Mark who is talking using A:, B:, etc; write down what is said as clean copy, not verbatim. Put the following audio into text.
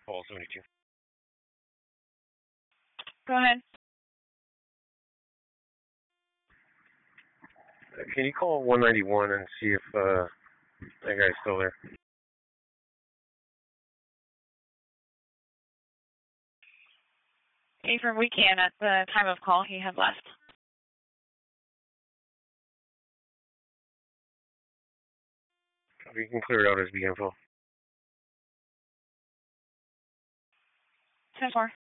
A: Paul 72.
B: Go ahead.
A: Can you call 191 and see if that guy's still there?
B: Affirm, we can. At the time of call, he had left.
A: We can clear it out as B info.
B: 10-4.